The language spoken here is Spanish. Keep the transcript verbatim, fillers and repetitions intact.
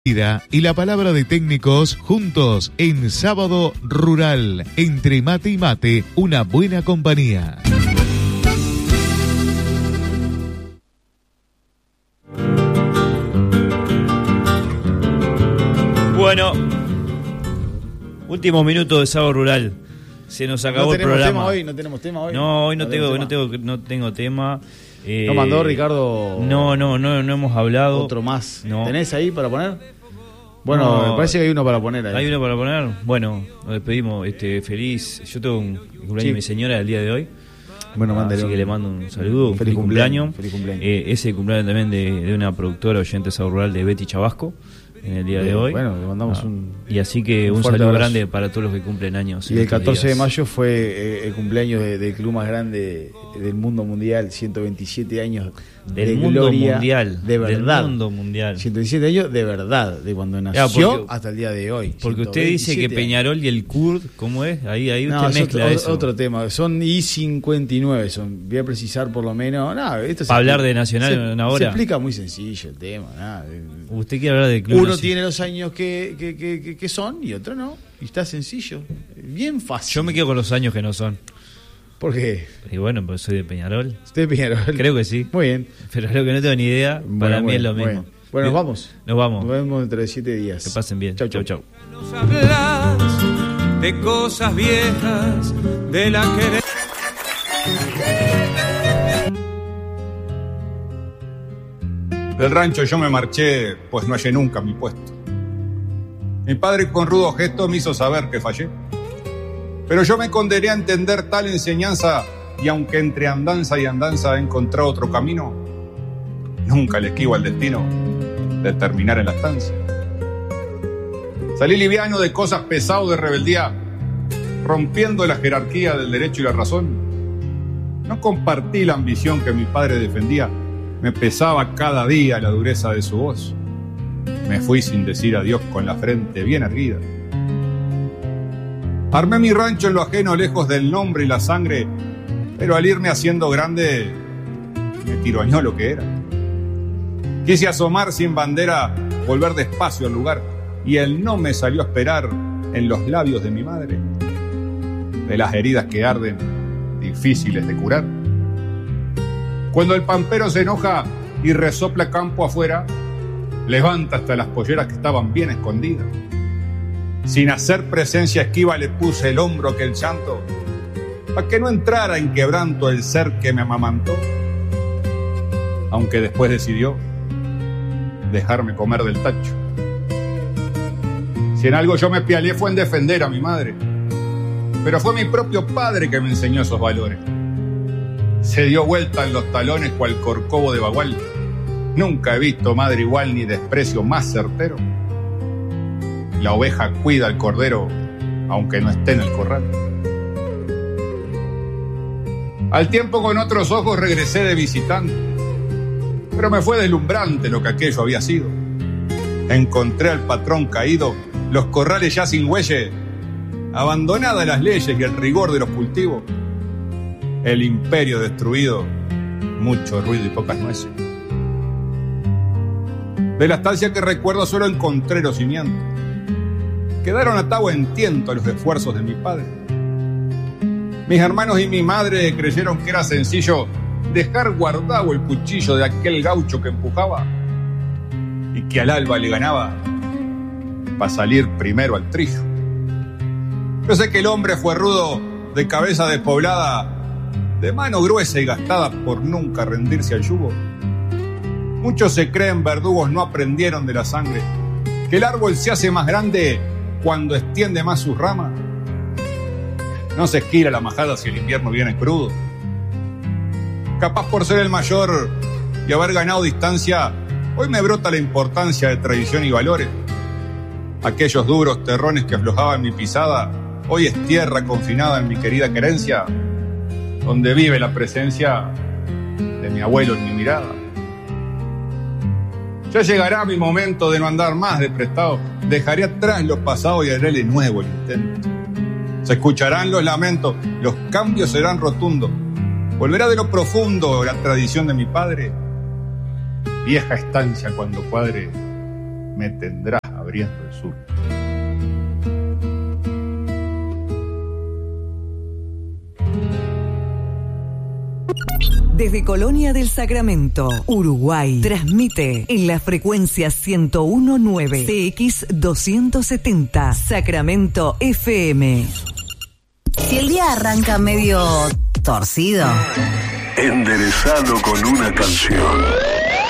Y la palabra de técnicos juntos en Sábado Rural. Entre mate y mate, una buena compañía. Bueno, último minuto de Sábado Rural. Se nos acabó no el programa. Tema hoy, no tenemos tema hoy. No, hoy no, no tengo, tema. no tengo, no tengo tema. Eh, ¿No mandó Ricardo? No, no, no, no hemos hablado. Otro más. No. ¿Tenés ahí para poner? Bueno, no, me parece que hay uno para poner ahí. ¿Hay uno para poner? Bueno, nos despedimos. Este, feliz. Yo tengo un cumpleaños Sí. de mi señora el día de hoy. Bueno, mándale. Así que le mando un saludo. Feliz, feliz cumpleaños. cumpleaños. Feliz cumpleaños. Eh, ese cumpleaños también de, de una productora oyente de Sábado Rural, de Betty Chabasco, en el día Eh, de hoy. Bueno, le mandamos Ah, un. Y así que un, un saludo abrazo. grande para todos los que cumplen años. Y en el estos catorce días. de mayo fue eh, el cumpleaños de- del club más grande del mundo mundial, ciento veintisiete años Del de mundo gloria, mundial. de verdad. Del mundo mundial. ciento veintisiete años de verdad, de cuando nació porque- hasta el día de hoy. Porque usted dice que ciento veintisiete Peñarol y el Kurd, ¿cómo es? Ahí, ahí usted No, es mezcla otro, eso. otro tema. Son I cincuenta y nueve. Son, voy a precisar por lo menos. No, esto se Para hablar explica- de Nacional se, una hora. Se explica muy sencillo el tema. nada. Usted quiere hablar del club. Uno Nacional. tiene los años que, que, que, que- que son y otro no. Y está sencillo. Bien fácil. Yo me quedo con los años que no son. ¿Por qué? Y bueno, pues soy de Peñarol. Usted Peñarol. Creo que sí. Muy bien. Pero lo que no tengo ni idea, para Bueno, mí bueno, es lo muy mismo. bien. Bueno, nos vamos. Nos vamos. Nos vemos dentro de siete días. Que pasen bien. Chau, Chau, chau. chau. Nos hablas de cosas viejas, de la que... Del rancho yo me marché, pues no hallé nunca mi puesto. Mi padre con rudo gesto me hizo saber que fallé. Pero yo me condené a entender tal enseñanza, y aunque entre andanza y andanza he encontrado otro camino, nunca le esquivo al destino de terminar en la estancia. Salí liviano de cosas pesadas de rebeldía, rompiendo la jerarquía del derecho y la razón. No compartí la ambición que mi padre defendía. Me pesaba cada día la dureza de su voz. Me fui sin decir adiós con la frente bien erguida. Armé mi rancho en lo ajeno, lejos del nombre y la sangre, pero al irme haciendo grande, me tironeó lo que era. Quise asomar sin bandera, volver despacio al lugar, y él no me salió a esperar en los labios de mi madre. De las heridas que arden, difíciles de curar. Cuando el pampero se enoja y resopla campo afuera, levanta hasta las polleras que estaban bien escondidas. Sin hacer presencia esquiva le puse el hombro a aquel llanto, para que no entrara en quebranto el ser que me amamantó. Aunque después decidió dejarme comer del tacho. Si en algo yo me pialé fue en defender a mi madre, pero fue mi propio padre que me enseñó esos valores. Se dio vuelta en los talones cual corcovo de bagual. Nunca he visto madre igual ni desprecio más certero. La oveja cuida al cordero, aunque no esté en el corral. Al tiempo con otros ojos regresé de visitante, pero me fue deslumbrante lo que aquello había sido. Encontré al patrón caído, los corrales ya sin huelle, abandonadas las leyes y el rigor de los cultivos. El imperio destruido, mucho ruido y pocas nueces. De la estancia que recuerdo solo encontré los cimientos. Quedaron atados en tiento a los esfuerzos de mi padre. Mis hermanos y mi madre creyeron que era sencillo dejar guardado el cuchillo de aquel gaucho que empujaba y que al alba le ganaba para salir primero al trillo. Yo sé que el hombre fue rudo, de cabeza despoblada, de mano gruesa y gastada por nunca rendirse al yugo. Muchos se creen verdugos, no aprendieron de la sangre, que el árbol se hace más grande cuando extiende más sus ramas. No se esquila la majada si el invierno viene crudo. Capaz por ser el mayor y haber ganado distancia, hoy me brota la importancia de tradición y valores. Aquellos duros terrones que aflojaban mi pisada, hoy es tierra confinada en mi querida querencia, donde vive la presencia de mi abuelo en mi mirada. Ya llegará mi momento de no andar más de prestado. Dejaré atrás lo pasado y haré de nuevo el intento. Se escucharán los lamentos, los cambios serán rotundos. Volverá de lo profundo la tradición de mi padre. Vieja estancia cuando cuadre, me tendrá abriendo el sur. Desde Colonia del Sacramento, Uruguay, transmite en la frecuencia ciento uno punto nueve C X doscientos setenta, Sacramento F M. Si el día arranca medio torcido, enderezado con una canción.